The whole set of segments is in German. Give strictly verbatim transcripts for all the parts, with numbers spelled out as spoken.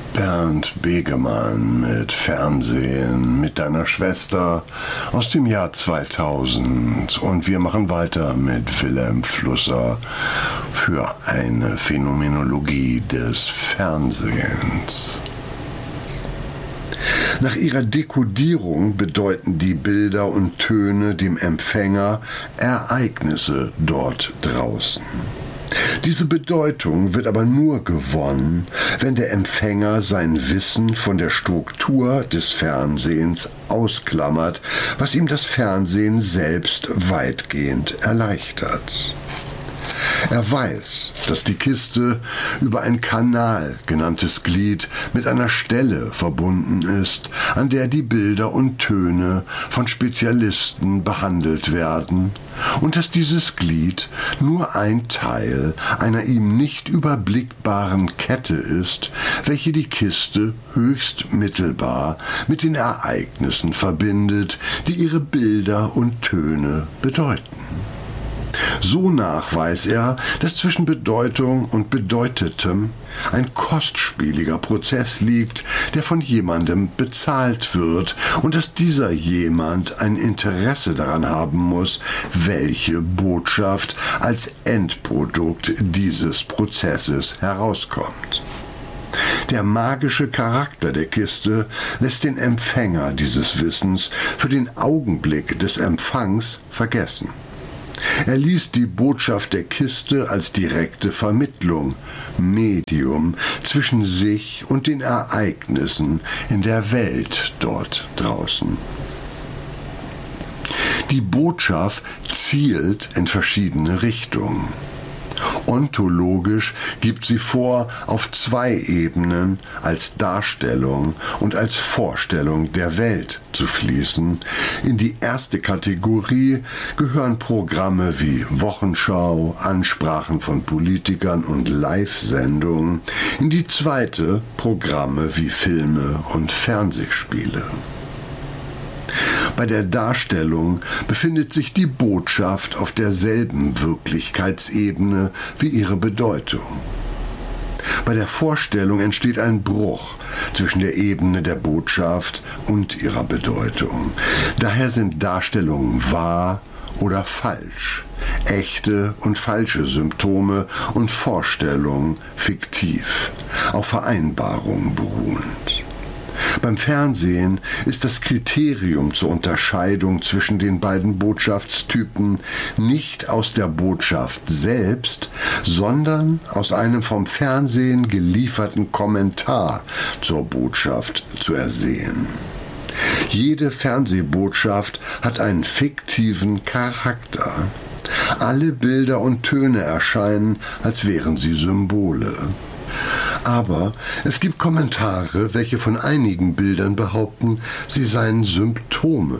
Bernd Begemann mit Fernsehen mit deiner Schwester aus dem Jahr zweitausend, und wir machen weiter mit Wilhelm Flusser für eine Phänomenologie des Fernsehens. Nach ihrer Dekodierung bedeuten die Bilder und Töne dem Empfänger Ereignisse dort draußen. Diese Bedeutung wird aber nur gewonnen, wenn der Empfänger sein Wissen von der Struktur des Fernsehens ausklammert, was ihm das Fernsehen selbst weitgehend erleichtert. Er weiß, dass die Kiste über ein Kanal genanntes Glied mit einer Stelle verbunden ist, an der die Bilder und Töne von Spezialisten behandelt werden, und dass dieses Glied nur ein Teil einer ihm nicht überblickbaren Kette ist, welche die Kiste höchst mittelbar mit den Ereignissen verbindet, die ihre Bilder und Töne bedeuten. So nach weiß er, dass zwischen Bedeutung und Bedeutetem ein kostspieliger Prozess liegt, der von jemandem bezahlt wird, und dass dieser jemand ein Interesse daran haben muss, welche Botschaft als Endprodukt dieses Prozesses herauskommt. Der magische Charakter der Kiste lässt den Empfänger dieses Wissens für den Augenblick des Empfangs vergessen. Er liest die Botschaft der Kiste als direkte Vermittlung, Medium, zwischen sich und den Ereignissen in der Welt dort draußen. Die Botschaft zielt in verschiedene Richtungen. Ontologisch gibt sie vor, auf zwei Ebenen als Darstellung und als Vorstellung der Welt zu fließen. In die erste Kategorie gehören Programme wie Wochenschau, Ansprachen von Politikern und Live-Sendungen. In die zweite Programme wie Filme und Fernsehspiele. Bei der Darstellung befindet sich die Botschaft auf derselben Wirklichkeitsebene wie ihre Bedeutung. Bei der Vorstellung entsteht ein Bruch zwischen der Ebene der Botschaft und ihrer Bedeutung. Daher sind Darstellungen wahr oder falsch, echte und falsche Symptome und Vorstellungen fiktiv, auf Vereinbarung beruhend. Beim Fernsehen ist das Kriterium zur Unterscheidung zwischen den beiden Botschaftstypen nicht aus der Botschaft selbst, sondern aus einem vom Fernsehen gelieferten Kommentar zur Botschaft zu ersehen. Jede Fernsehbotschaft hat einen fiktiven Charakter. Alle Bilder und Töne erscheinen, als wären sie Symbole. Aber es gibt Kommentare, welche von einigen Bildern behaupten, sie seien Symptome.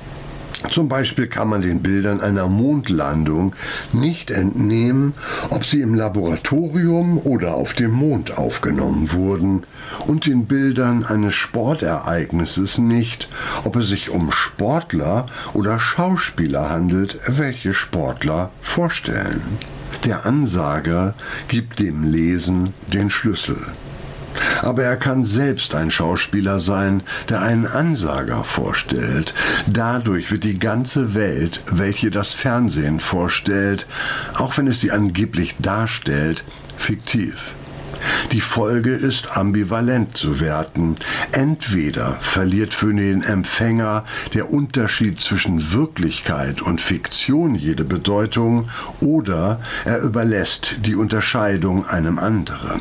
Zum Beispiel kann man den Bildern einer Mondlandung nicht entnehmen, ob sie im Laboratorium oder auf dem Mond aufgenommen wurden, und den Bildern eines Sportereignisses nicht, ob es sich um Sportler oder Schauspieler handelt, welche Sportler vorstellen. Der Ansager gibt dem Lesen den Schlüssel. Aber er kann selbst ein Schauspieler sein, der einen Ansager vorstellt. Dadurch wird die ganze Welt, welche das Fernsehen vorstellt, auch wenn es sie angeblich darstellt, fiktiv. Die Folge ist ambivalent zu werten. Entweder verliert für den Empfänger der Unterschied zwischen Wirklichkeit und Fiktion jede Bedeutung, oder er überlässt die Unterscheidung einem anderen.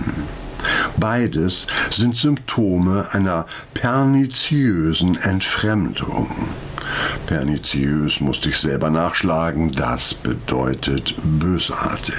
Beides sind Symptome einer perniziösen Entfremdung. Perniziös musste ich selber nachschlagen, das bedeutet bösartig.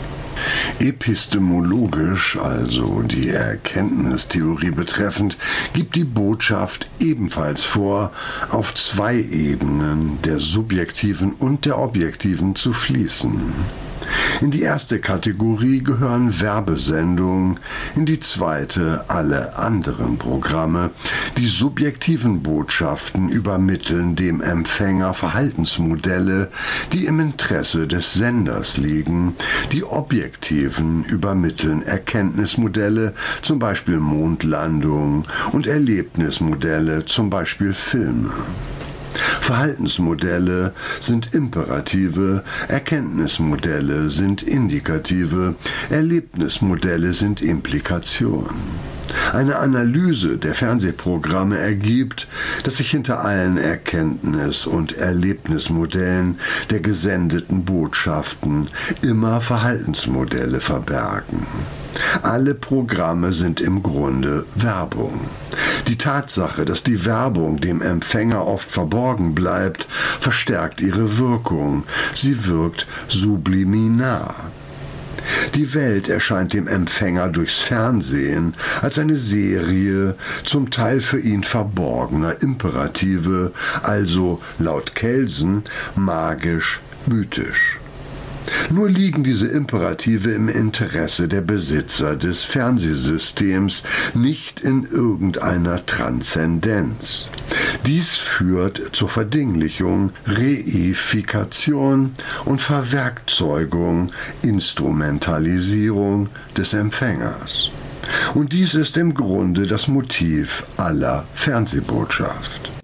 Epistemologisch, also die Erkenntnistheorie betreffend, gibt die Botschaft ebenfalls vor, auf zwei Ebenen, der subjektiven und der objektiven, zu fließen. In die erste Kategorie gehören Werbesendungen, in die zweite alle anderen Programme. Die subjektiven Botschaften übermitteln dem Empfänger Verhaltensmodelle, die im Interesse des Senders liegen. Die objektiven übermitteln Erkenntnismodelle, zum Beispiel Mondlandung, und Erlebnismodelle, zum Beispiel Filme. Verhaltensmodelle sind Imperative, Erkenntnismodelle sind Indikative, Erlebnismodelle sind Implikationen. Eine Analyse der Fernsehprogramme ergibt, dass sich hinter allen Erkenntnis- und Erlebnismodellen der gesendeten Botschaften immer Verhaltensmodelle verbergen. Alle Programme sind im Grunde Werbung. Die Tatsache, dass die Werbung dem Empfänger oft verborgen bleibt, verstärkt ihre Wirkung. Sie wirkt subliminar. Die Welt erscheint dem Empfänger durchs Fernsehen als eine Serie zum Teil für ihn verborgener Imperative, also laut Kelsen magisch, mythisch. Nur liegen diese Imperative im Interesse der Besitzer des Fernsehsystems, nicht in irgendeiner Transzendenz. Dies führt zur Verdinglichung, Reifikation und Verwerkzeugung, Instrumentalisierung des Empfängers. Und dies ist im Grunde das Motiv aller Fernsehbotschaft.